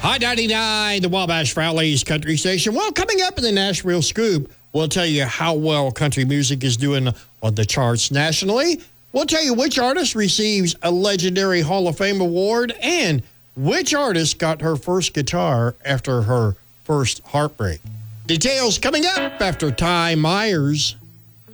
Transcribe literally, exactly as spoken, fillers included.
Hot ninety-nine, the Wabash Valley's country station. Well, coming up in the Nashville Scoop, we'll tell you how well country music is doing on the charts nationally. We'll tell you which artist receives a legendary Hall of Fame award and which artist got her first guitar after her first heartbreak. Details coming up after Ty Myers.